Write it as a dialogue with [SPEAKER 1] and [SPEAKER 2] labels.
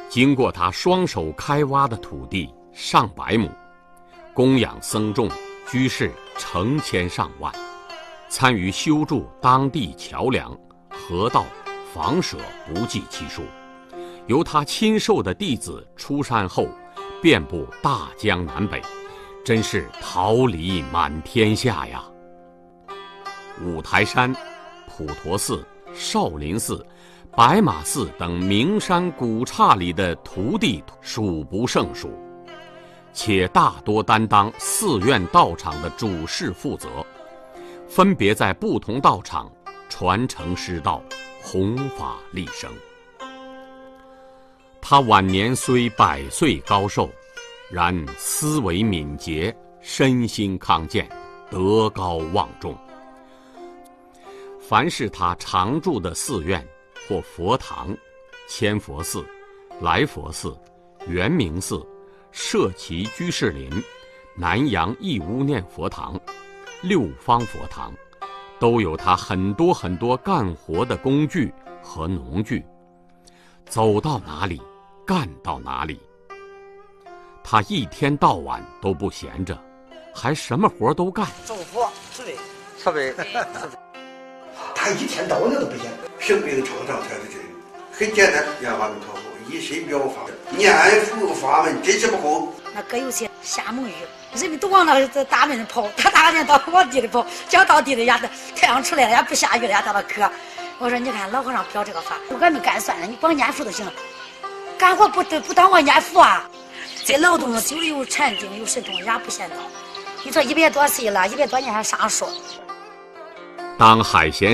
[SPEAKER 1] 经过他双手开挖的土地上百亩，供养僧众、居士成千上万，参与修筑当地桥梁、河道、房舍不计其数。由他亲授的弟子出山后，遍布大江南北，真是桃李满天下呀！五台山、普陀寺、少林寺、白马寺等名山古刹里的徒弟数不胜数，且大多担当寺院道场的主事负责，分别在不同道场传承师道，弘法利生。他晚年虽100岁高寿，然思维敏捷，身心康健，德高望重。凡是他常住的寺院或佛堂，千佛寺、来佛寺、圆明寺、社稷居士林、南阳义乌念佛堂、六方佛堂，都有他很多干活的工具和农具，走到哪里干到哪里。他一天到晚都不闲着，还什么活都干。
[SPEAKER 2] 政府设备
[SPEAKER 3] 他一天到晚都不闲。
[SPEAKER 4] 平民创造才是真，很简单，研发能靠谱，以身表法，念佛法门真是不空。
[SPEAKER 5] 那搁有些瞎蒙语，人们都往那大门跑，他大人到往地里跑，讲到地里呀，太阳出来了也不下雨了，也到那渴。我说你看老和尚表这个法，俺们干算了，你光念佛就行了，干活不当我念佛啊。这劳动久了有禅定有神通，也不嫌早。你说100多岁了，100多年还上树。
[SPEAKER 1] 当海贤